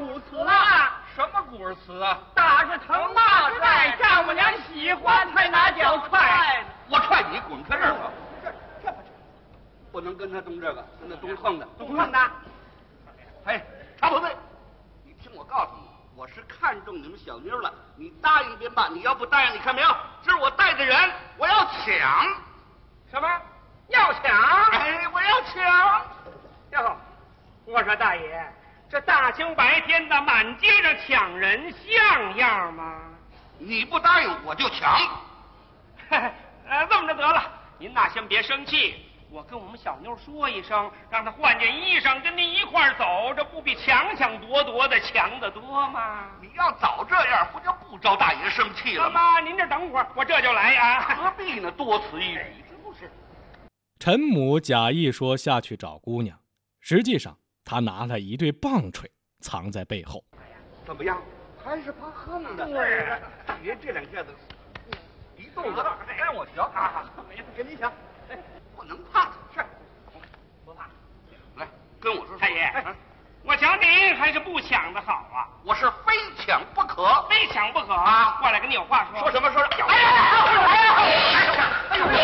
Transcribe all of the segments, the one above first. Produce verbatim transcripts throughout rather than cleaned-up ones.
古词啊！ 什么古词啊？ 打是疼，骂是爱，丈母娘喜欢才拿脚踹。 我踹你，滚开这儿吧！这这不不能跟他动这个，跟他动横的， 动横的。 哎，常不对，你听我告诉你，我是看中你们小妞了，你答应便罢，你要不答应，你看没有？这是我带的人，我要抢。 什么？要抢？ 哎，我要抢。 哟，我说大爷，这大清白天的，满街上抢人，像样吗？ 你不答应，我就抢。 呃，这么着得了，您呐先别生气，我跟我们小妞说一声，让她换件衣裳，跟您一块儿走，这不比抢抢夺夺的强得多吗？ 你要早这样，不就不招大爷生气了吗？妈，您这等会儿，我这就来呀。 何必呢？多此一举，是不是？ 陈母假意说下去找姑娘，实际上他拿了一对棒槌藏在背后。 怎么样？还是怕横的。 对了， 大爷这两下子一动子让我瞧，啊，没事，跟你抢，哎，不能怕，是，不怕。来，跟我说， 太爷，我瞧您还是不抢的好啊。 我是非抢不可， 非抢不可啊！ 过来跟你有话说。 说什么？说什么？ 哎呀！哎呀！哎呦！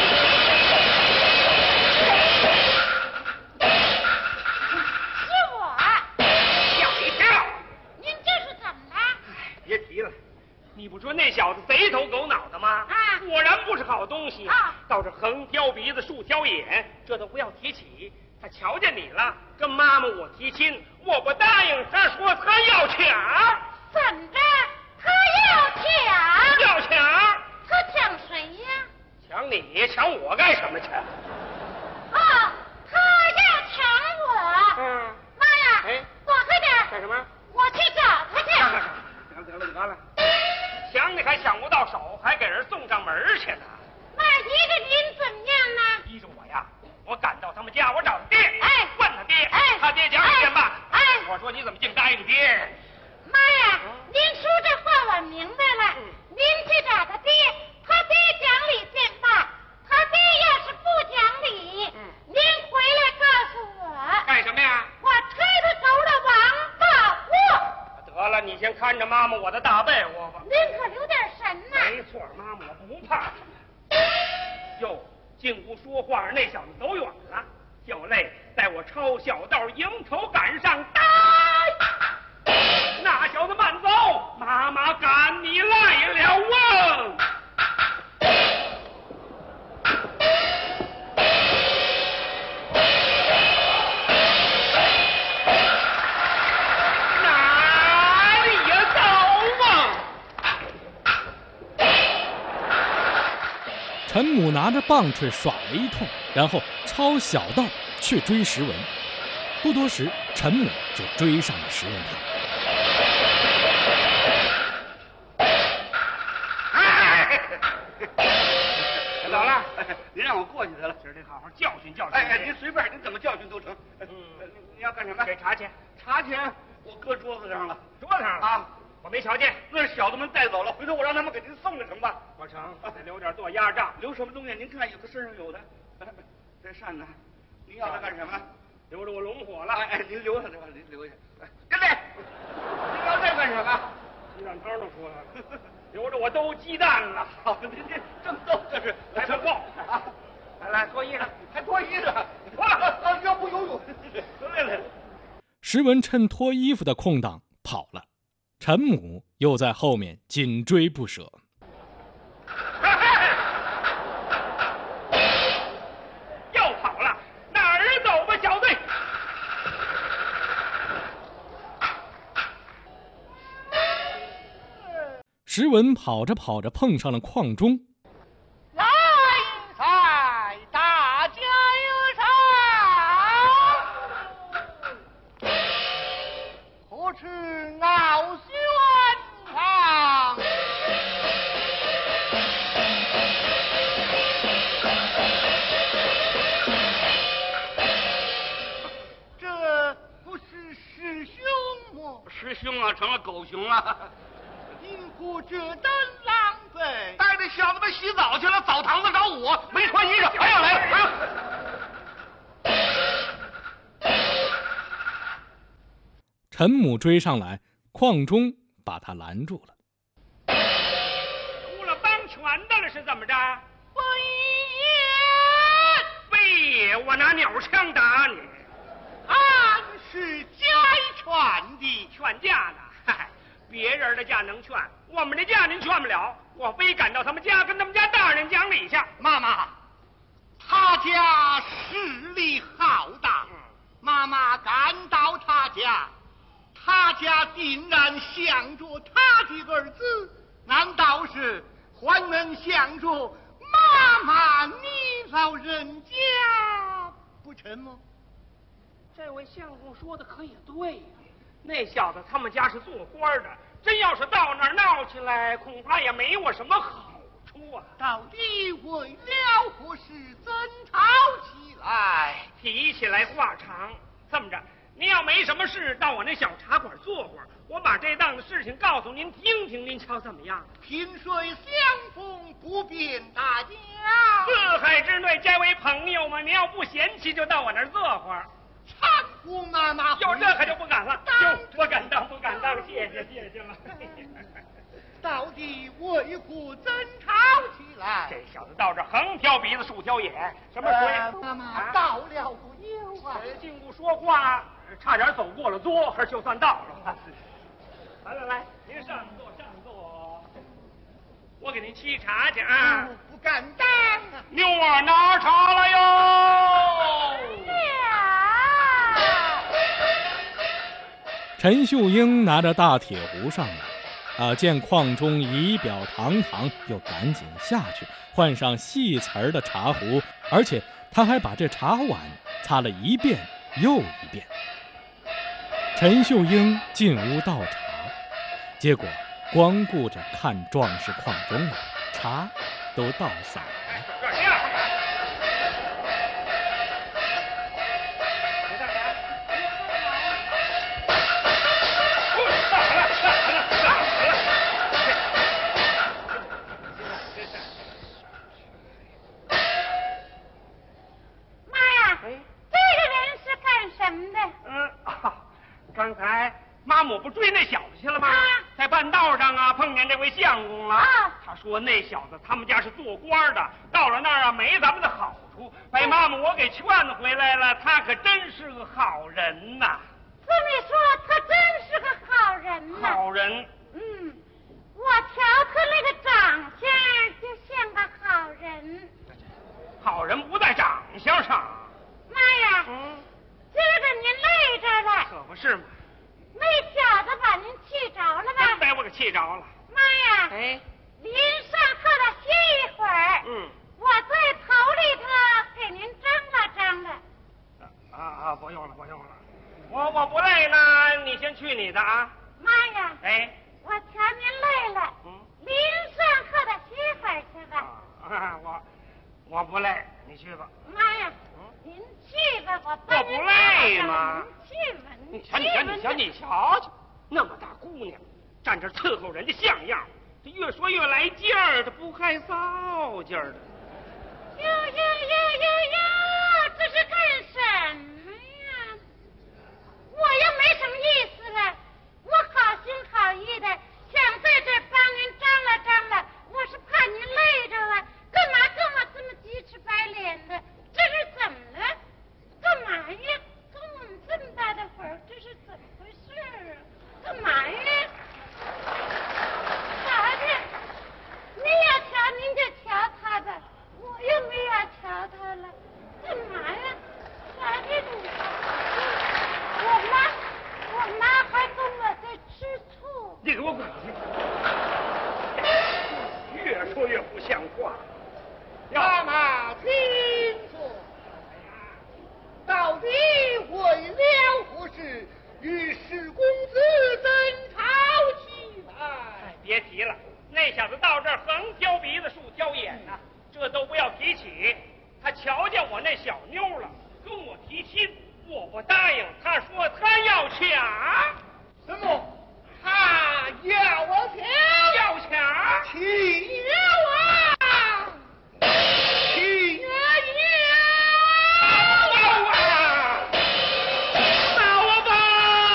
是我。 吓一跳！ 您这是怎么了？ 别提了，你不说那小子贼头狗脑的吗？ 啊， 果然不是好东西啊！ 倒是横挑鼻子竖挑眼，这都不要提起。他瞧见你了，跟妈妈我提亲，我不答应，他说他要抢。 怎着？他要抢？ 要抢？ 他抢谁呀？ 抢你？抢我干什么去？ 哦，他要抢我。 嗯。 妈呀！ 哎， 躲开点！ 干什么？ 我去找他去。 行得了，你完了。抢你还抢不到手，还给人送上门去呢。 那依着您怎么样呢？ 依着我呀，我赶到他们家，我找爹， 哎， 问他爹， 哎， 他爹讲一遍吧， 哎， 我说你怎么净答应爹？ 妈呀，您说这话我明白了， 嗯、 您去找他爹，他爹讲理便罢，他爹要是不讲理， 嗯、 您回来告诉我。 干什么呀？ 我推他走了王八窝。 得了，你先看着妈妈我的大被窝吧。 您可留点神呐。 没错，妈妈我不怕。哟，进屋说话，那小子走远了，就累在我抄小道迎头赶上，呆！那小子慢走，妈妈赶你来了啊！哪里呀走啊！ 陈母拿着棒槌耍了一通，然后抄小道去追石文。不多时，陈母就追上了石文堂。 走了， 您让我过去得了， 今儿得好好教训教训。 哎哎，您随便，您怎么教训都成。嗯，你要干什么？ 给茶钱。 茶钱我搁桌子上了， 桌子上了啊，我没瞧见。 那是小子们带走了，回头我让他们给您送了成吧？ 我成，得留点做压账。 留什么东西？您看，有的身上有的。这扇子，您要它干什么？ 留着我龙火了。 哎哎，您留下这吧，您留下。哎，跟来，您要这干什么？ 鸡蛋汤都出来了，留着我兜鸡蛋了。 好，您这正逗，这是来不够啊！来来，脱衣裳， 还脱衣裳，脱了啊！要不游泳？来来。 石文趁脱衣服的空档跑了，陈母又在后面紧追不舍。 又跑了，哪儿走吧，小队？ 石文跑着跑着碰上了邝忠。 来财，大家有赏，何处傲轩堂？这不是师兄吗？ 师兄啊，成了狗熊了。 因何这等狼狈？ 带着小子们洗澡去了，澡堂子找我，没穿衣裳，还要来了，还要。 陈母追上来，邝忠把他拦住了。 出了帮拳的了是怎么着？ 不非也，我拿鸟枪打你。 俺是家劝的， 劝架呢？嗨，别人的架能劝，我们的架您劝不了。我非赶到他们家，跟他们家大人讲理去。 妈妈，他家势力浩大， 嗯、 妈妈赶到他家，他家定然想着他的儿子，难道是还能想着妈妈你老人家不成吗？ 这位相公说的可也对呀、啊，那小子他们家是做官的，真要是到那儿闹起来，恐怕也没我什么好处啊。 到底为了何事争吵起来？ 提起来话长，这么着，您要没什么事，到我那小茶馆坐会儿，我把这档子事情告诉您听听，您瞧怎么样？ 萍水相逢不便大家， 四海之内皆为朋友嘛，您要不嫌弃，就到我那儿坐会儿。 搀扶妈妈， 有这可就不敢了，哟，不敢当，不敢当，谢谢谢谢了。 到底为何争吵起来？ 这小子到这横挑鼻子竖挑眼，什么水？ 呃、妈妈到了不久啊， 进屋说话，差点走过了桌，还就算到了。来来来，您上座上座，我给您沏茶去啊。 不敢当。 妞儿拿茶来哟。 陈秀英拿着大铁壶上来，啊，见邝忠仪表堂堂，又赶紧下去换上细瓷儿的茶壶，而且他还把这茶碗擦了一遍又一遍。陈秀英进屋倒茶，结果光顾着看壮士邝忠了，茶都倒洒了。 这样。刚才妈母不追那小子去了吗？啊、在半道上啊，碰见这位相公了。啊、他说那小子他们家是做官的，到了那儿啊没咱们的好处，被妈母我给劝回来了。他可真是个好人呐！ 这么说，他真是个好人呐。 好人。 嗯，我瞧他那个长相就像个好人。 好人不在长相上。 妈呀！嗯。今儿个您累着了， 可不是嘛？ 那小子把您气着了吧？ 真把我给气着了。 妈呀！ 哎， 您上炕了歇一会儿。 嗯， 我在头里头给您张了张了。 啊啊，不用了，不用了。我我不累呢，你先去你的啊。 妈呀！ 哎， 我瞧您累了，嗯，您上炕了歇会儿去吧。 啊，我我不累，你去吧。 妈呀！您去吧，我我不累吗？ 您去吧， 你瞧，你瞧，你瞧，你瞧瞧，那么大姑娘，站这伺候人家像样，这越说越来劲儿，这不害臊劲儿的。 哟哟哟哟哟，这是干什么呀？我又没什么意思了，我好心好意的想在这帮您张了张了，我是怕您累着了，干嘛跟我这么鸡翅白脸的？这是怎么了？干嘛呀？跟我们这么大的会儿，这是怎么回事啊？干嘛呀？啥的？您要瞧您就瞧他吧，我又没要瞧他了。干嘛呀？啥的你？我妈，我妈还跟我在吃醋。 你给我滚去！越说越不像话。 妈妈听说，到底为了何事